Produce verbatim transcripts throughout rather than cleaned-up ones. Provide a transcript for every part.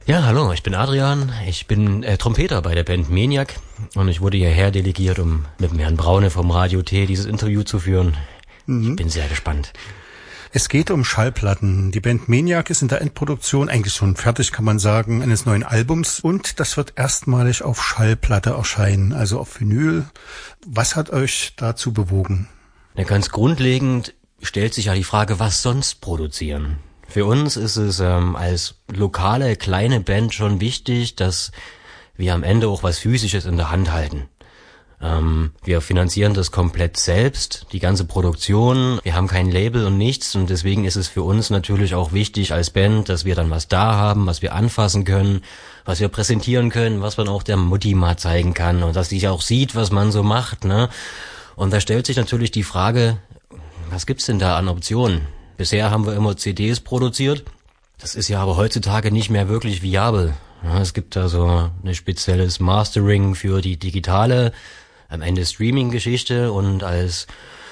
Ja, hallo, ich bin Adrian, ich bin äh, Trompeter bei der Band Maniac und ich wurde hierher delegiert, um mit dem Herrn Braune vom Radio T dieses Interview zu führen. Mhm. Ich bin sehr gespannt. Es geht um Schallplatten. Die Band Maniac ist in der Endproduktion eigentlich schon fertig, kann man sagen, eines neuen Albums und das wird erstmalig auf Schallplatte erscheinen, also auf Vinyl. Was hat euch dazu bewogen? Ja, ganz grundlegend stellt sich ja die Frage, was sonst produzieren? Für uns ist es ähm, als lokale, kleine Band schon wichtig, dass wir am Ende auch was Physisches in der Hand halten. Ähm, wir finanzieren das komplett selbst, die ganze Produktion. Wir haben kein Label und nichts und deswegen ist es für uns natürlich auch wichtig als Band, dass wir dann was da haben, was wir anfassen können, was wir präsentieren können, was man auch der Mutti mal zeigen kann und dass die auch sieht, was man so macht, ne? Und da stellt sich natürlich die Frage, was gibt's denn da an Optionen? Bisher haben wir immer C Ds produziert. Das ist ja aber heutzutage nicht mehr wirklich viabel. Ja, es gibt da so ein spezielles Mastering für die digitale, am Ende Streaming-Geschichte und als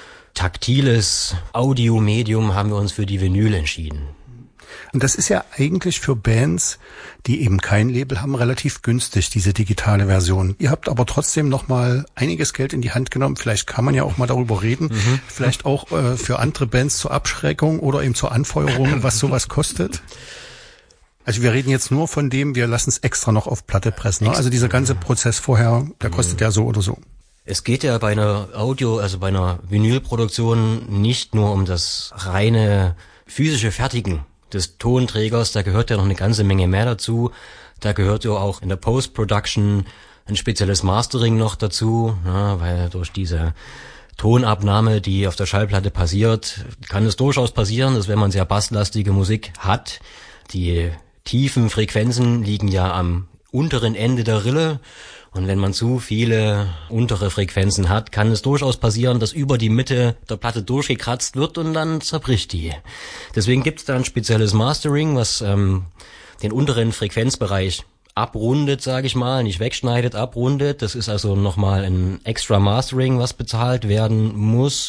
taktiles Audiomedium haben wir uns für die Vinyl entschieden. Und das ist ja eigentlich für Bands, die eben kein Label haben, relativ günstig, diese digitale Version. Ihr habt aber trotzdem nochmal einiges Geld in die Hand genommen. Vielleicht kann man ja auch mal darüber reden. Mhm. Vielleicht auch äh, für andere Bands zur Abschreckung oder eben zur Anfeuerung, was sowas kostet. Also wir reden jetzt nur von dem, wir lassen es extra noch auf Platte pressen. Ne? Also dieser ganze Prozess vorher, der kostet mhm. ja so oder so. Es geht ja bei einer Audio, also bei einer Vinylproduktion nicht nur um das reine physische Fertigen des Tonträgers, da gehört ja noch eine ganze Menge mehr dazu. Da gehört ja auch in der Post-Production ein spezielles Mastering noch dazu, ja, weil durch diese Tonabnahme, die auf der Schallplatte passiert, kann es durchaus passieren, dass wenn man sehr basslastige Musik hat, die tiefen Frequenzen liegen ja am unteren Ende der Rille. Und wenn man zu viele untere Frequenzen hat, kann es durchaus passieren, dass über die Mitte der Platte durchgekratzt wird und dann zerbricht die. Deswegen gibt es da ein spezielles Mastering, was ähm, den unteren Frequenzbereich abrundet, sage ich mal, nicht wegschneidet, abrundet. Das ist also nochmal ein extra Mastering, was bezahlt werden muss.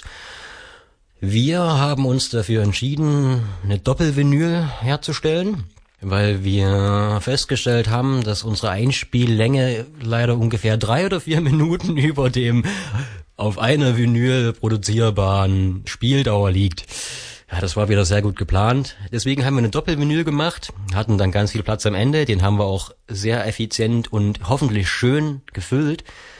Wir haben uns dafür entschieden, eine Doppelvinyl herzustellen, weil wir festgestellt haben, dass unsere Einspiellänge leider ungefähr drei oder vier Minuten über dem auf einer Vinyl produzierbaren Spieldauer liegt. Ja, das war wieder sehr gut geplant. Deswegen haben wir eine Doppelvinyl gemacht, hatten dann ganz viel Platz am Ende, den haben wir auch sehr effizient und hoffentlich schön gefüllt.